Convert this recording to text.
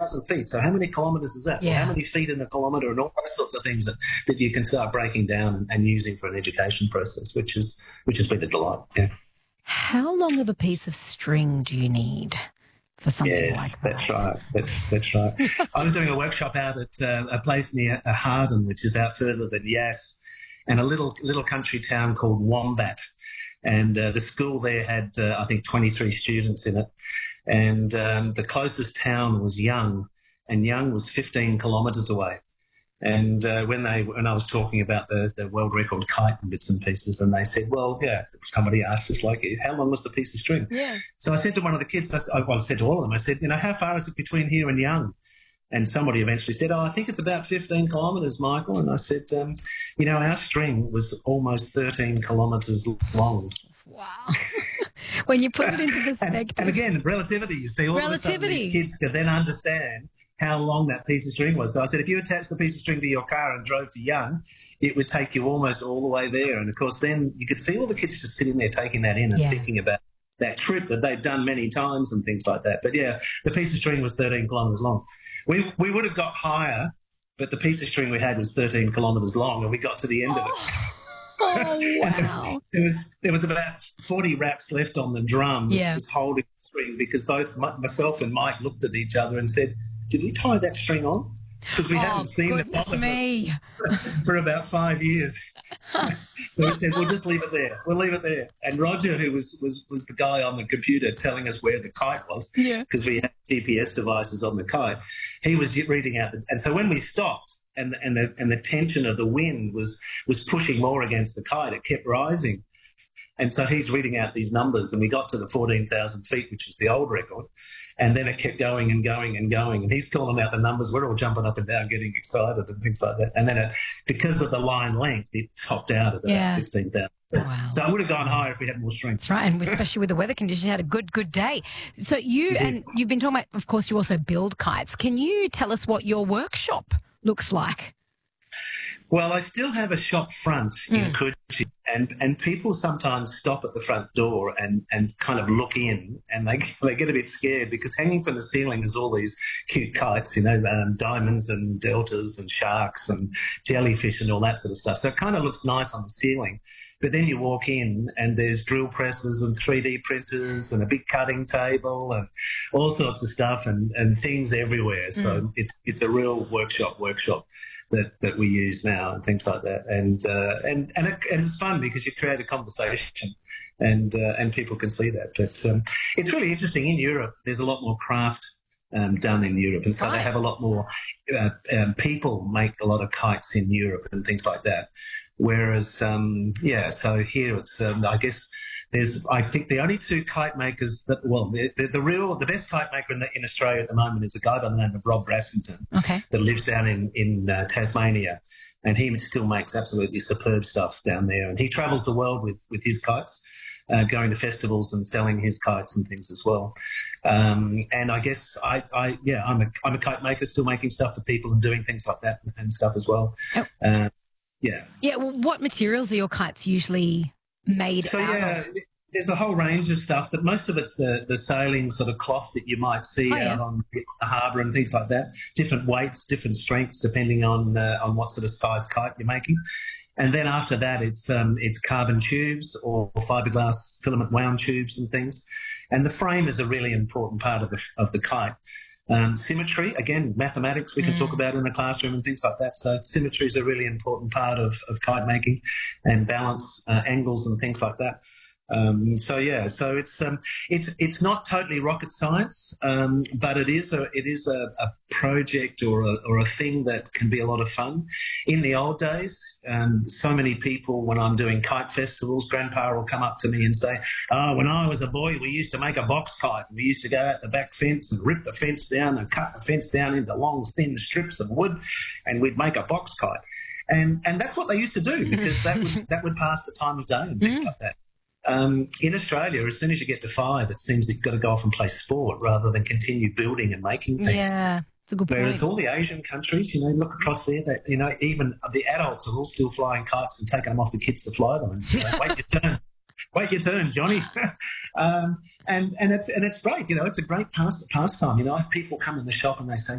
20,000 feet. So how many kilometres is that? Yeah. Well, how many feet in a kilometre, and all those sorts of things that you can start breaking down and using for an education process, which has been a delight. Yeah. How long of a piece of string do you need for something like that? That's right. That's right. I was doing a workshop out at a place near Harden, which is out further than Yass, and a little country town called Wombat. And the school there had, I think, 23 students in it. And the closest town was Young, and Young was 15 kilometres away. And when I was talking about the world record kite and bits and pieces, and they said, well, yeah, somebody asked us like you, how long was the piece of string? Yeah. So I said to one of the kids, I said to all of them, I said, how far is it between here and Young? And somebody eventually said, I think it's about 15 kilometres, Michael. And I said, our string was almost 13 kilometres long. Wow. When you put it into perspective. And again, relativity. You see, all of a sudden these kids could then understand how long that piece of string was. So I said, if you attached the piece of string to your car and drove to Young, it would take you almost all the way there. And, of course, then you could see all the kids just sitting there taking that in and thinking about that trip that they've done many times and things like that. But, yeah, the piece of string was 13 kilometres long. We would have got higher, but the piece of string we had was 13 kilometres long, and we got to the end of it. Oh, wow. There was about 40 wraps left on the drum, which was holding the string, because both myself and Mike looked at each other and said, did we tie that string on? Because we hadn't seen the bottom for about 5 years. So we said, we'll just leave it there. We'll leave it there. And Roger, who was the guy on the computer telling us where the kite was, because we had GPS devices on the kite, he was reading out. And so when we stopped, and the tension of the wind was pushing more against the kite, it kept rising. And so he's reading out these numbers, and we got to the 14,000 feet, which was the old record, and then it kept going and going and going, and he's calling out the numbers. We're all jumping up and down, getting excited and things like that. And then because of the line length, it topped out at about 16,000. Wow. So it would have gone higher if we had more strength. That's right, and especially with the weather conditions, you had a good day. So you've been talking about, of course, you also build kites. Can you tell us what your workshop looks like? Well, I still have a shop front in Coogee, and people sometimes stop at the front door and kind of look in, and they get a bit scared, because hanging from the ceiling is all these cute kites, diamonds and deltas and sharks and jellyfish and all that sort of stuff. So it kind of looks nice on the ceiling. But then you walk in and there's drill presses and 3D printers and a big cutting table and all sorts of stuff and things everywhere. So it's a real workshop that we use now and things like that. And it's fun because you create a conversation and people can see that. But it's really interesting. In Europe, there's a lot more craft done in Europe, and so they have a lot more people make a lot of kites in Europe and things like that. Whereas, so here it's, I guess I think the only two kite makers the best kite maker in Australia at the moment is a guy by the name of Rob Brassington that lives down in Tasmania, and he still makes absolutely superb stuff down there. And he travels the world with his kites, going to festivals and selling his kites and things as well. And I guess I'm a kite maker, still making stuff for people and doing things like that and stuff as well. Well, what materials are your kites usually made out of? There's a whole range of stuff, but most of it's the sailing sort of cloth that you might see out on the harbour and things like that. Different weights, different strengths, depending on what sort of size kite you're making. And then after that, it's carbon tubes or fiberglass filament wound tubes and things. And the frame is a really important part of the kite. Symmetry, again, mathematics we can talk about in the classroom and things like that. So symmetry is a really important part of kite making, and balance, angles and things like that. So it's not totally rocket science, but it is a project or a thing that can be a lot of fun. In the old days, so many people, when I'm doing kite festivals, Grandpa will come up to me and say, when I was a boy, we used to make a box kite. We used to go out the back fence and rip the fence down and cut the fence down into long, thin strips of wood, and we'd make a box kite. And that's what they used to do, because that would pass the time of day and things like that. In Australia, as soon as you get to 5, it seems that you've got to go off and play sport rather than continue building and making things. Yeah, it's a good point. Whereas all the Asian countries, look across there, even the adults are all still flying kites and taking them off the kids to fly them. And, wait your turn, Johnny. And it's great. It's a great pastime. I have people come in the shop and they say,